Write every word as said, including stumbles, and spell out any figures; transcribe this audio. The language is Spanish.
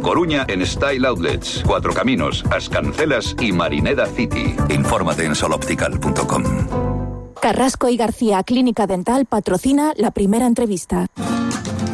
Coruña en Style Outlets, Cuatro Caminos, As Cancelas y Marineda City. Infórmate en sol optical punto com. Carrasco y García Clínica Dental patrocina La Primera Entrevista.